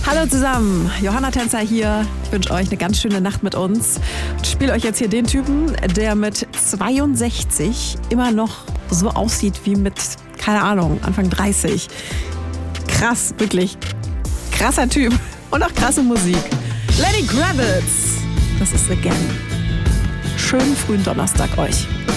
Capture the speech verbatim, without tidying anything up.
Hallo zusammen, Johanna Tänzer hier. Ich wünsche euch eine ganz schöne Nacht mit uns. Ich spiele euch jetzt hier den Typen, der mit zweiundsechzig immer noch so aussieht wie mit, keine Ahnung, Anfang dreißig. Krass, wirklich krasser Typ und auch krasse Musik. Lenny Kravitz, das ist Again. Schönen frühen Donnerstag euch.